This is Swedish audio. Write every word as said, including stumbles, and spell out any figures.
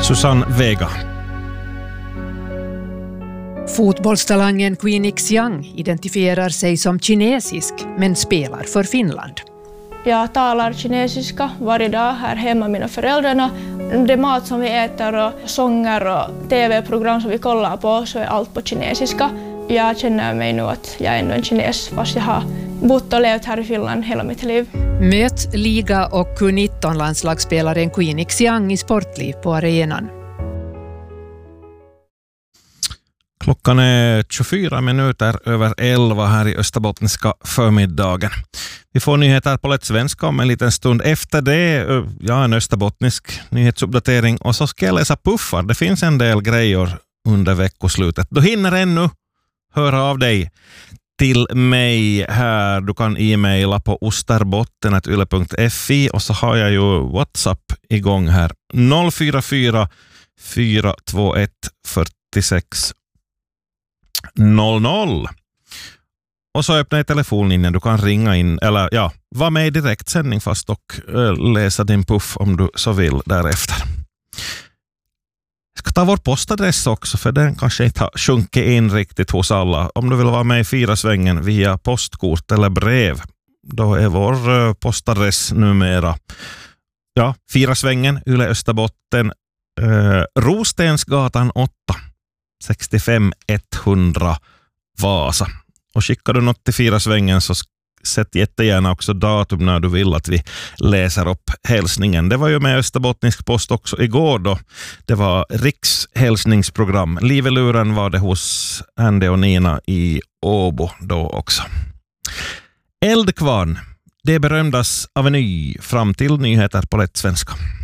Susanne Vega. Fotbollstalangen Queen Xiang identifierar sig som kinesisk men spelar för Finland. Jag talar kinesiska varje dag här hemma med mina föräldrarna. Det mat som vi äter och sånger och tv-program som vi kollar på så är allt på kinesiska. Jag känner mig nu att jag är ändå en kines fast jag har bott och levt här i Finland hela mitt liv. Möt liga- och Q nitton-landslagsspelaren Queen Xiang i Sportliv på arenan. Klockan är tjugofyra minuter över elva här i Österbottniska förmiddagen. Vi får nyheter på lätt svenska om en liten stund. Efter det, ja, en österbottnisk nyhetsuppdatering. Och så ska jag läsa puffar. Det finns en del grejer under veckoslutet. Du hinner ännu höra av dig till mig här. Du kan e-maila på osterbotten snabel-a yle punkt fi och så har jag ju WhatsApp igång här. noll fyra fyra fyra två ett fyra sex noll noll. Och så öppnar jag telefonlinjen. Du kan ringa in, eller ja, vara med i direktsändning fast och äh, läsa din puff om du så vill därefter. Jag ska ta vår postadress också för den kanske inte har sjunkit in riktigt hos alla. Om du vill vara med i Firasvängen via postkort eller brev, då är vår äh, postadress numera ja, Firasvängen, Yle Österbotten, äh, Rostensgatan åtta, sextiofem etthundra Vasa. Och skickar du något till Firasvängen så sätt jättegärna också datum när du vill att vi läser upp hälsningen. Det var ju med Österbottnisk post också igår då. Det var rikshälsningsprogram. Liveluren var det hos Andy och Nina i Åbo då också. Eldkvarn, det berömdas aveny fram till nyheter på lätt svenska.